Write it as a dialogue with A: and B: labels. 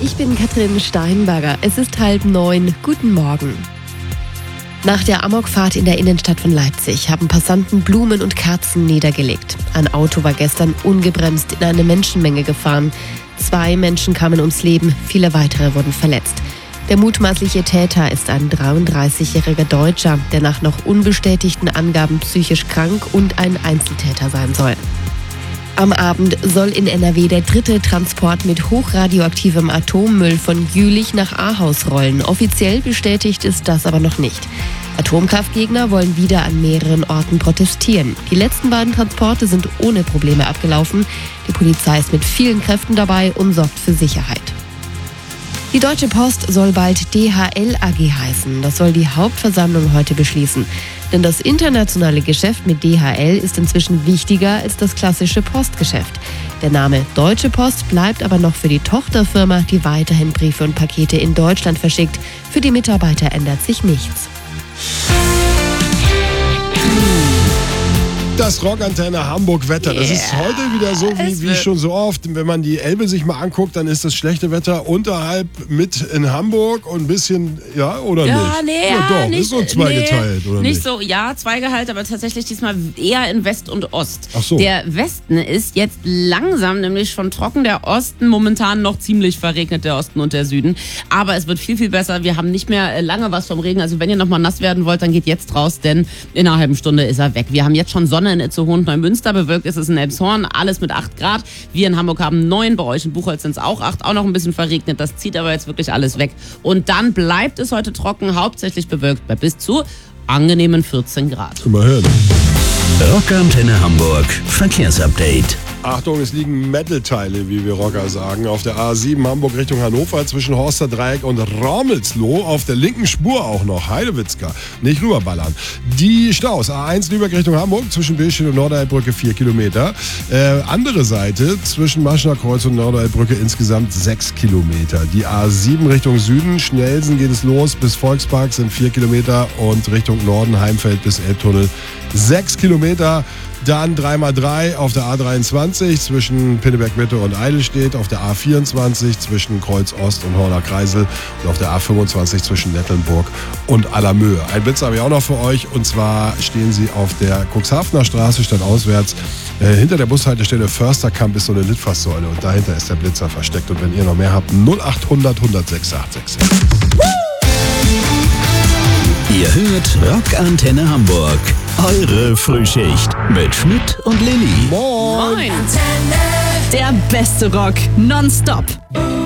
A: ich bin Katrin Steinberger. Es ist 8:30. Guten Morgen. Nach der Amokfahrt in der Innenstadt von Leipzig haben Passanten Blumen und Kerzen niedergelegt. Ein Auto war gestern ungebremst in eine Menschenmenge gefahren. 2 Menschen kamen ums Leben, viele weitere wurden verletzt. Der mutmaßliche Täter ist ein 33-jähriger Deutscher, der nach noch unbestätigten Angaben psychisch krank und ein Einzeltäter sein soll. Am Abend soll in NRW der 3. Transport mit hochradioaktivem Atommüll von Jülich nach Ahaus rollen. Offiziell bestätigt ist das aber noch nicht. Atomkraftgegner wollen wieder an mehreren Orten protestieren. Die letzten beiden Transporte sind ohne Probleme abgelaufen. Die Polizei ist mit vielen Kräften dabei und sorgt für Sicherheit. Die Deutsche Post soll bald DHL AG heißen. Das soll die Hauptversammlung heute beschließen. Denn das internationale Geschäft mit DHL ist inzwischen wichtiger als das klassische Postgeschäft. Der Name Deutsche Post bleibt aber noch für die Tochterfirma, die weiterhin Briefe und Pakete in Deutschland verschickt. Für die Mitarbeiter ändert sich nichts.
B: Das Rockantenne Hamburg-Wetter, das ist heute wieder so wie schon so oft. Wenn man die Elbe sich mal anguckt, dann ist das schlechte Wetter unterhalb mit in Hamburg und ein bisschen, ja, oder nicht? Doch,
C: nicht,
B: ist so zweigeteilt, oder nicht?
C: Nicht so, ja, zweigeteilt, aber tatsächlich diesmal eher in West und Ost.
B: Ach so.
C: Der Westen ist jetzt langsam nämlich schon trocken, der Osten momentan noch ziemlich verregnet, der Osten und der Süden. Aber es wird viel, viel besser. Wir haben nicht mehr lange was vom Regen. Also wenn ihr nochmal nass werden wollt, dann geht jetzt raus, denn in einer halben Stunde ist er weg. Wir haben jetzt schon Sonne in Itzehoe, Neumünster, bewölkt ist es in Elmshorn, alles mit 8 Grad. Wir in Hamburg haben 9, bei euch in Buchholz sind es auch 8, auch noch ein bisschen verregnet. Das zieht aber jetzt wirklich alles weg. Und dann bleibt es heute trocken, hauptsächlich bewölkt bei bis zu angenehmen 14 Grad.
B: Immerhin.
D: Rockantenne Hamburg Verkehrsupdate.
B: Achtung, es liegen Metal-Teile, wie wir Rocker sagen, auf der A7 Hamburg Richtung Hannover zwischen Horster Dreieck und Raumelsloh. Auf der linken Spur auch noch, Heidewitzka, nicht rüberballern. Die Staus, A1 Lübeck Richtung Hamburg zwischen Billstedt und Norderelbbrücke 4 Kilometer. Andere Seite zwischen Maschener Kreuz und Norderelbbrücke insgesamt 6 Kilometer. Die A7 Richtung Süden, Schnelsen geht es los, bis Volkspark sind 4 Kilometer und Richtung Norden Heimfeld bis Elbtunnel 6 Kilometer. Dann 3x3 auf der A23 zwischen Pinneberg-Mitte und Eidelstedt, auf der A24 zwischen Kreuz Ost und Horner Kreisel und auf der A25 zwischen Nettlenburg und Allermöhe. Ein Blitz habe ich auch noch für euch, und zwar stehen sie auf der Cuxhavener Straße stadtauswärts. Hinter der Bushaltestelle Försterkamp ist so eine Litfaßsäule und dahinter ist der Blitzer versteckt. Und wenn ihr noch mehr habt, 0800 106 866.
D: Ihr hört Rockantenne Hamburg. Eure Frühschicht mit Schmidt und Lilly.
B: Moin!
C: Moin!
E: Der beste Rock nonstop.